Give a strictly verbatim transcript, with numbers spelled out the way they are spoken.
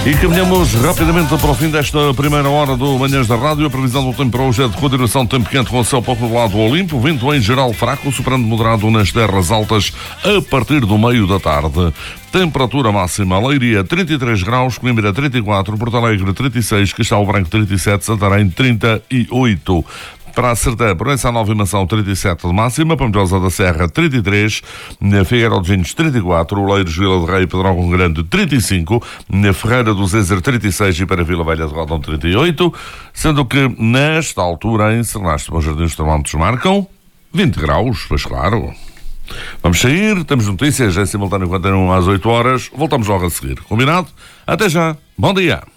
E caminhamos rapidamente para o fim desta primeira hora do Manhãs da Rádio. A previsão do tempo para hoje é de continuação de tempo quente com o céu pouco nublado do Olimpo, vento em geral fraco, soprando moderado nas terras altas a partir do meio da tarde. Temperatura máxima: Leiria trinta e três graus, Coimbra trinta e quatro, Porto Alegre trinta e seis, Castelo Branco trinta e sete, Santarém trinta e oito. Para a Sertã, Proença Nova e Mação trinta e sete de máxima, Pampilhosa da Serra trinta e três, Figueiró de Vinhos trinta e quatro, Oleiros, Vila de Rei e Pedrógão Grande trinta e cinco, Ferreira do Zezer trinta e seis e para Vila Velha de Rodão trinta e oito, sendo que nesta altura em Sernaste Bom Jardim os termómetros marcam vinte graus, pois claro. Vamos sair, temos notícias em simultâneo quando às oito horas, voltamos logo a seguir. Combinado? Até já, bom dia!